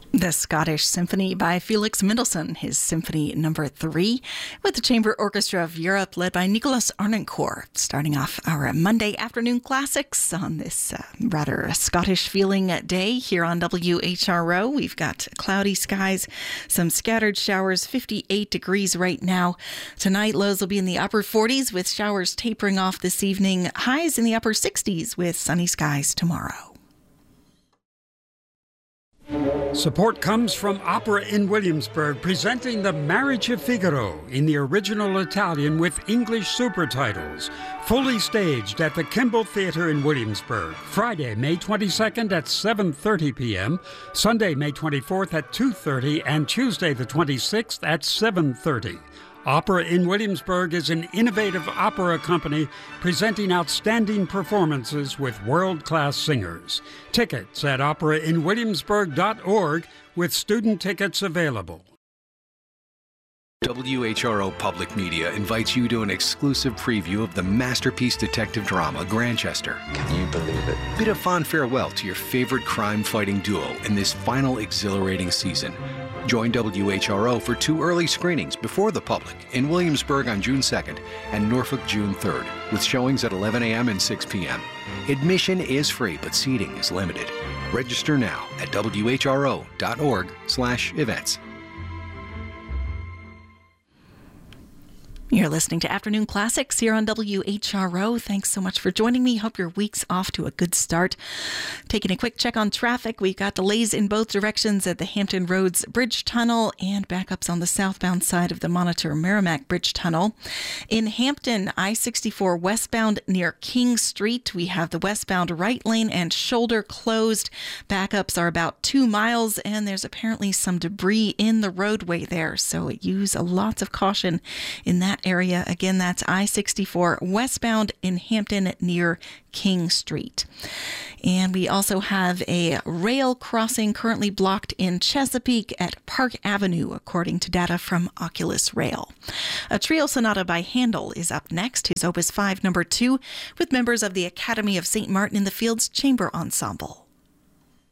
The Scottish Symphony by Felix Mendelssohn, his Symphony Number 3, with the Chamber Orchestra of Europe led by Nicolas Arnoncourt, starting off our Monday afternoon classics on this rather Scottish-feeling day here on WHRO. We've got cloudy skies, some scattered showers, 58 degrees right now. Tonight, lows will be in the upper 40s with showers tapering off this evening, highs in the upper 60s with sunny skies tomorrow. Support comes from Opera in Williamsburg, presenting The Marriage of Figaro in the original Italian with English super titles. Fully staged at the Kimball Theatre in Williamsburg. Friday, May 22nd at 7:30 p.m., Sunday, May 24th at 2:30, and Tuesday the 26th at 7:30. Opera in Williamsburg is an innovative opera company presenting outstanding performances with world-class singers. Tickets at operainwilliamsburg.org with student tickets available. WHRO Public Media invites you to an exclusive preview of the masterpiece detective drama, Grantchester. Can you believe it? Bid a fond farewell to your favorite crime-fighting duo in this final exhilarating season. Join WHRO for 2 early screenings before the public in Williamsburg on June 2nd and Norfolk June 3rd, with showings at 11 a.m. and 6 p.m. Admission is free, but seating is limited. Register now at whro.org/events. You're listening to Afternoon Classics here on WHRO. Thanks so much for joining me. Hope your week's off to a good start. Taking a quick check on traffic. We've got delays in both directions at the Hampton Roads Bridge Tunnel and backups on the southbound side of the Monitor Merrimack Bridge Tunnel. In Hampton, I-64 westbound near King Street, we have the westbound right lane and shoulder closed. Backups are about 2 miles, and there's apparently some debris in the roadway there, so use lots of caution in that area. Again, that's I-64 westbound in Hampton near King Street. And we also have a rail crossing currently blocked in Chesapeake at Park Avenue, according to data from Oculus Rail. A trio sonata by Handel is up next, his Opus 5 number 2, with members of the Academy of St. Martin in the Fields Chamber Ensemble.